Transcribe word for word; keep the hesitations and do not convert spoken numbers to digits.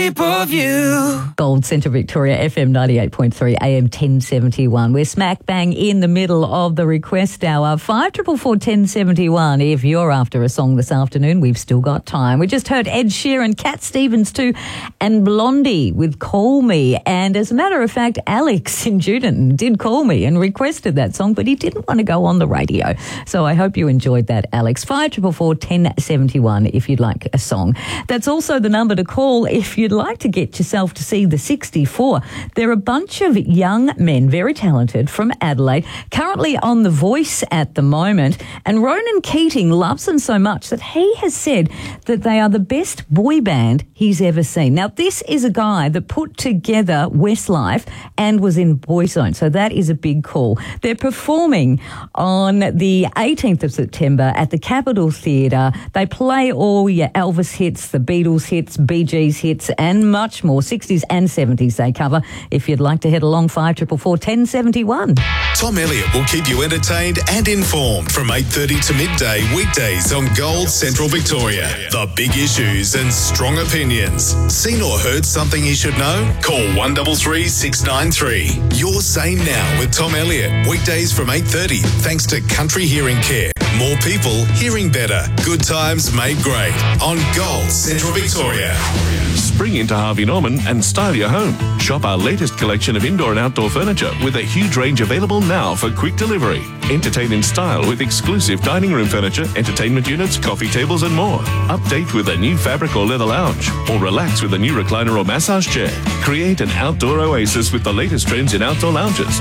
of you. Gold Centre Victoria, F M ninety-eight point three, A M ten seventy-one. We're smack bang in the middle of the request hour. five four four, one oh seven one. If you're after a song this afternoon, we've still got time. We just heard Ed Sheeran, Cat Stevens too, and Blondie with Call Me. And as a matter of fact, Alex in Judenton did call me and requested that song, but he didn't want to go on the radio. So I hope you enjoyed that, Alex. five four four, one oh seven one if you'd like a song. That's also the number to call if you'd like to get yourself to see the sixty-four. They're a bunch of young men, very talented, from Adelaide, currently on The Voice at the moment. And Ronan Keating loves them so much that he has said that they are the best boy band he's ever seen. Now, this is a guy that put together Westlife and was in Boyzone, so that is a big call. They're performing on the eighteenth of September at the Capitol Theatre. They play all your Elvis hits, the Beatles hits, Bee Gees hits, and much more. sixties and seventies they cover. If you'd like to head along, five four four, one oh seven one. Tom Elliott will keep you entertained and informed from eight thirty to midday weekdays on Gold Central Victoria. The big issues and strong opinions. Seen or heard something you should know? Call one three three, six nine three. You're sane now with Tom Elliott. Weekdays from eight thirty thanks to Country Hearing Care. More people hearing better. Good times made great on Gold Central Victoria. Spring into Harvey Norman and style your home. Shop our latest collection of indoor and outdoor furniture with a huge range available now for quick delivery. Entertain in style with exclusive dining room furniture, entertainment units, coffee tables and more. Update with a new fabric or leather lounge, or relax with a new recliner or massage chair. Create an outdoor oasis with the latest trends in outdoor lounges.